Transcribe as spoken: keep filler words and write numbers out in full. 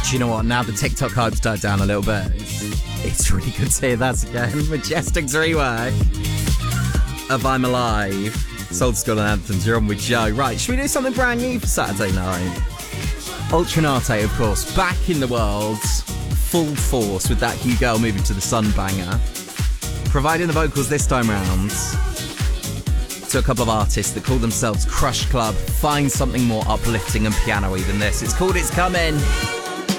Do you know what? Now the TikTok hype's died down a little bit. It's, it's really good to hear that again. Majestic's rework of I'm Alive. Soul School and Anthems, you're on with Joe. Right, should we do something brand new for Saturday night? Ultranate, of course, back in the world, full force with that Hugh Girl moving to the Sun banger. Providing the vocals this time round to a couple of artists that call themselves Crush Club. Find something more uplifting and piano-y than this. It's called It's Coming.